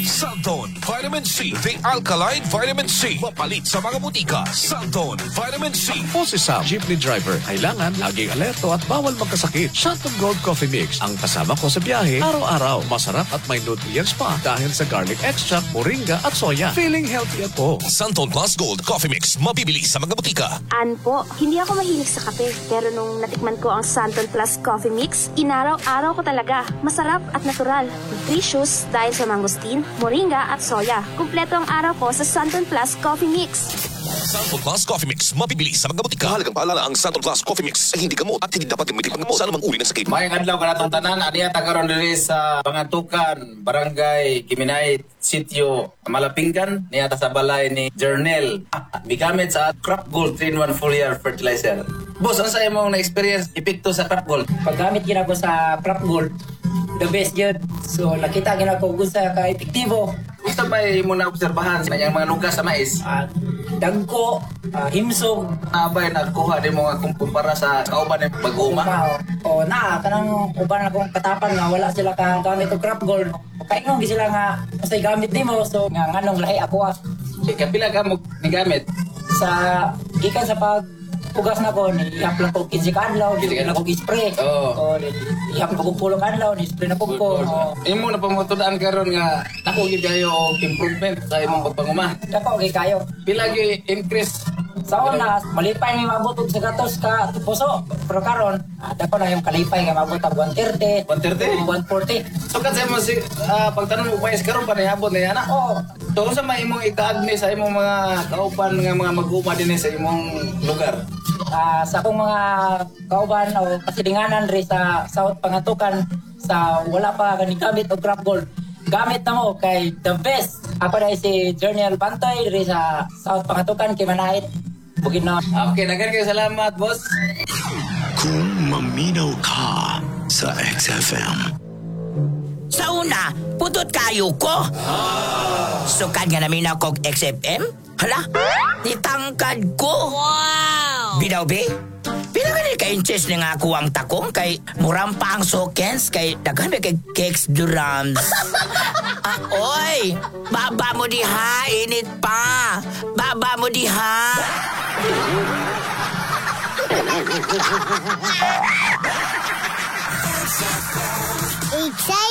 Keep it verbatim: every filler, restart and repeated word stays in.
Santon Vitamin C, the alkaline vitamin C. Mapalit sa mga butika. Santon Vitamin C. O si Sam, jeepney driver. Kailangan laging alerto at bawal magkasakit. Santon Gold Coffee Mix ang kasama ko sa biyahe araw-araw. Masarap at may nutrients pa dahil sa garlic extract, moringa at soya. Feeling healthy ako. Santon Plus Gold Coffee Mix. Mabibili sa mga butika. An po, hindi ako mahilig sa kape. Pero nung natikman ko ang Santon Plus Coffee Mix, inaraw-araw ko talaga. Masarap at natural. Nutritious dahil sa mangosteen, moringa at soya. Kumpleto ang araw ko sa Santon Plus Coffee Mix. Santon Plus Coffee Mix. Mabibili sa mga butika. Mahalagang paalala, ang Santon Plus Coffee Mix ay hindi gamot at hindi dapat gamitin panggamot sa anumang uri ng sakit. May adlaw ka natong tanan, adiya tagaron diri sa Pangantukan, Barangay Kiminay, Sitio Malapingan, niya ta sa balay ni Journal. Bigamit sa Crop Gold three in one foliar fertilizer. Boss, ano sa imong na-experience epekto sa Crop Gold? Paggamit gina ko sa Crop Gold, the best yun. So nakita gina ko kung sa ka-epektibo. Gusto ba mo na obserbahan sa mga lugas sa mais? Uh, dagko, uh, himsog, Abay, nagkuha din mo nga kung kumpara sa kauban ng pag-uma? o na, kanang uban akong katapan nga wala sila ka gamit og Crop Gold. Kaingon gi sila nga usay gamit nimo, so nga nganong lahi ako ah. Okay, kapila ka mo nigamit? Sa gikan sa pag pugas na ko, nihap lang ko kinsi ka adlaw, Kinsi ka na ko spray. Oo. O, nihap ko pulong adlaw, ni-spray na po ko. O, Imo na pamutudaan karon nga naku gyud kayo og improvement sa imong pagpanguma. dako kay kayo. Pila gyud increase? Sa una, malipay may mabutog sa gatos ka puso. Pero karon, ah, dako na yung kalipay nga mabutog one thirty, one thirty? one forty. So kasi mo si uh, pagtanong mo mais karon pa niabot na yana. Oo. So unsa may imong ikaagni sa imong mga kauban nga mga mag-uma dinhi sa imong lugar? Ah, sa akong mga kauban o kasilinganan rin sa South Pangantukan sa wala pa kanigamit o Crop Gold, gamit na mo kay the best. Ako na si Journal Bantoy rin sa South Pangantukan, Kimanait, Bukidnon. Okay, naghan kayo salamat, boss. Kung maminaw ka sa X F M. Sa una, putot kayo ko. Sukad nga namin ako X F M. Hala, nitangkad ko. Wow! Binaw, be? Pinagalit ka inches na nga ako ang takong kay murang pa ang sokens kay daghan kay cakes durams. Ah, oy! Baba mo diha, init pa. Baba mo diha. Excited!